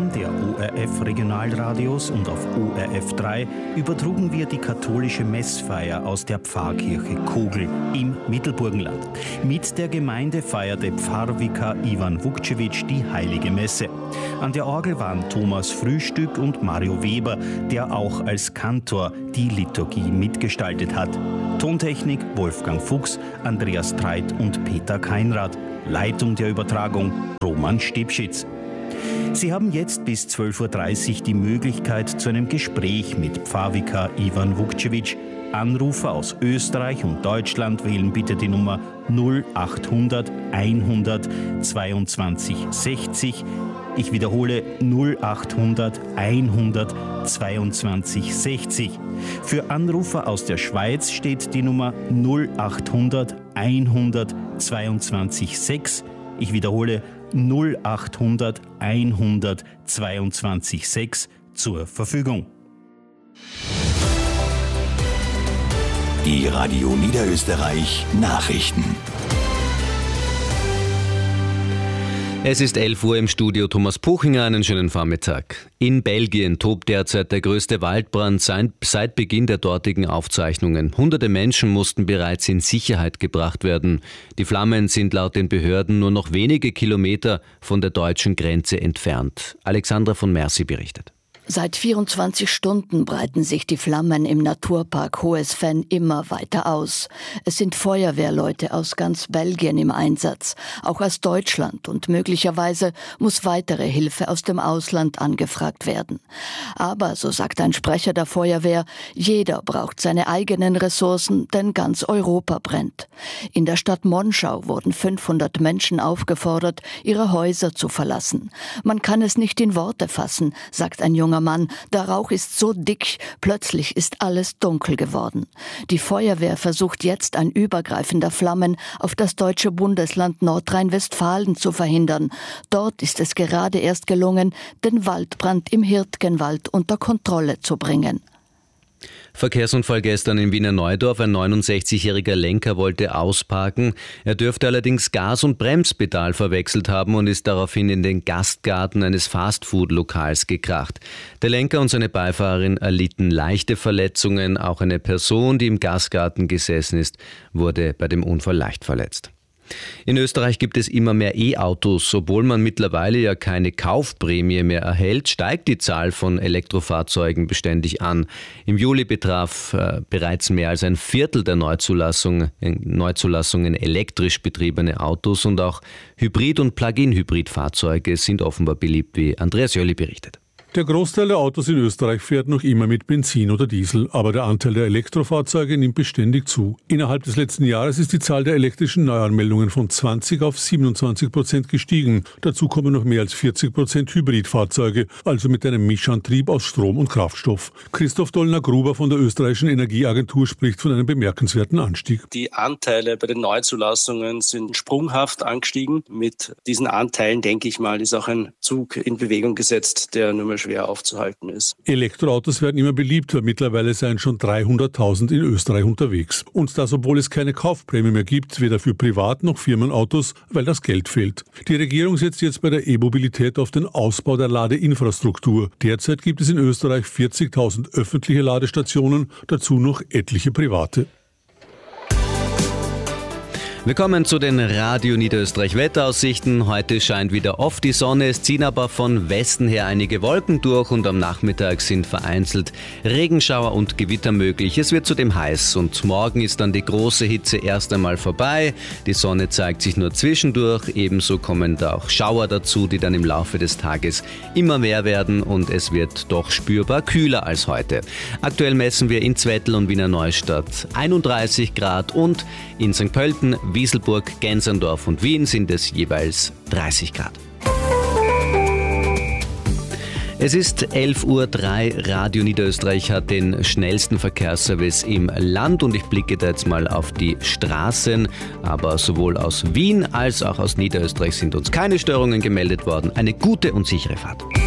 Programm der ORF-Regionalradios und auf ORF 3 übertrugen wir die katholische Messfeier aus der Pfarrkirche Kogl im Mittelburgenland. Mit der Gemeinde feierte Pfarrvikar Ivan Vukcevic die Heilige Messe. An der Orgel waren Thomas Frühstück und Mario Weber, der auch als Kantor die Liturgie mitgestaltet hat. Tontechnik Wolfgang Fuchs, Andreas Treit und Peter Keinrad. Leitung der Übertragung Roman Stipschitz. Sie haben jetzt bis 12.30 Uhr die Möglichkeit zu einem Gespräch mit Pfarrvikar Ivan Vukcevic. Anrufer aus Österreich und Deutschland wählen bitte die Nummer 0800 100 22 60. Ich wiederhole 0800 100 22 60. Für Anrufer aus der Schweiz steht die Nummer 0800 100 22 6. Ich wiederhole 0800 100 22 6 zur Verfügung. Die Radio Niederösterreich Nachrichten. Es ist 11 Uhr im Studio Thomas Puchinger, einen schönen Vormittag. In Belgien tobt derzeit der größte Waldbrand seit Beginn der dortigen Aufzeichnungen. Hunderte Menschen mussten bereits in Sicherheit gebracht werden. Die Flammen sind laut den Behörden nur noch wenige Kilometer von der deutschen Grenze entfernt. Alexandra von Mercy berichtet. Seit 24 Stunden breiten sich die Flammen im Naturpark Hohes Venn immer weiter aus. Es sind Feuerwehrleute aus ganz Belgien im Einsatz, auch aus Deutschland, und möglicherweise muss weitere Hilfe aus dem Ausland angefragt werden. Aber, so sagt ein Sprecher der Feuerwehr, jeder braucht seine eigenen Ressourcen, denn ganz Europa brennt. In der Stadt Monschau wurden 500 Menschen aufgefordert, ihre Häuser zu verlassen. Man kann es nicht in Worte fassen, sagt ein junger Mann, der Rauch ist so dick, plötzlich ist alles dunkel geworden. Die Feuerwehr versucht jetzt, ein Übergreifen der Flammen auf das deutsche Bundesland Nordrhein-Westfalen zu verhindern. Dort ist es gerade erst gelungen, den Waldbrand im Hirtgenwald unter Kontrolle zu bringen. Verkehrsunfall gestern in Wiener Neudorf. Ein 69-jähriger Lenker wollte ausparken. Er dürfte allerdings Gas- und Bremspedal verwechselt haben und ist daraufhin in den Gastgarten eines Fastfood-Lokals gekracht. Der Lenker und seine Beifahrerin erlitten leichte Verletzungen. Auch eine Person, die im Gastgarten gesessen ist, wurde bei dem Unfall leicht verletzt. In Österreich gibt es immer mehr E-Autos. Obwohl man mittlerweile ja keine Kaufprämie mehr erhält, steigt die Zahl von Elektrofahrzeugen beständig an. Im Juli betraf bereits mehr als ein Viertel der Neuzulassungen elektrisch betriebene Autos, und auch Hybrid- und Plug-in-Hybrid-Fahrzeuge sind offenbar beliebt, wie Andreas Jöli berichtet. Der Großteil der Autos in Österreich fährt noch immer mit Benzin oder Diesel, aber der Anteil der Elektrofahrzeuge nimmt beständig zu. Innerhalb des letzten Jahres ist die Zahl der elektrischen Neuanmeldungen von 20 auf 27% gestiegen. Dazu kommen noch mehr als 40% Hybridfahrzeuge, also mit einem Mischantrieb aus Strom und Kraftstoff. Christoph Dollner-Gruber von der österreichischen Energieagentur spricht von einem bemerkenswerten Anstieg. Die Anteile bei den Neuzulassungen sind sprunghaft angestiegen. Mit diesen Anteilen, denke ich mal, ist auch ein Zug in Bewegung gesetzt, der nur mehr schwer aufzuhalten ist. Elektroautos werden immer beliebter. Mittlerweile seien schon 300.000 in Österreich unterwegs. Und das, obwohl es keine Kaufprämie mehr gibt, weder für Privat- noch Firmenautos, weil das Geld fehlt. Die Regierung setzt jetzt bei der E-Mobilität auf den Ausbau der Ladeinfrastruktur. Derzeit gibt es in Österreich 40.000 öffentliche Ladestationen, dazu noch etliche private. Wir kommen zu den Radio Niederösterreich Wetteraussichten. Heute scheint wieder oft die Sonne, es ziehen aber von Westen her einige Wolken durch und am Nachmittag sind vereinzelt Regenschauer und Gewitter möglich. Es wird zudem heiß und morgen ist dann die große Hitze erst einmal vorbei. Die Sonne zeigt sich nur zwischendurch, ebenso kommen da auch Schauer dazu, die dann im Laufe des Tages immer mehr werden und es wird doch spürbar kühler als heute. Aktuell messen wir in Zwettl und Wiener Neustadt 31 Grad und in St. Pölten, Wieselburg, Gensendorf und Wien sind es jeweils 30 Grad. Es ist 11.03 Uhr. Radio Niederösterreich hat den schnellsten Verkehrsservice im Land und ich blicke da jetzt mal auf die Straßen. Aber sowohl aus Wien als auch aus Niederösterreich sind uns keine Störungen gemeldet worden. Eine gute und sichere Fahrt.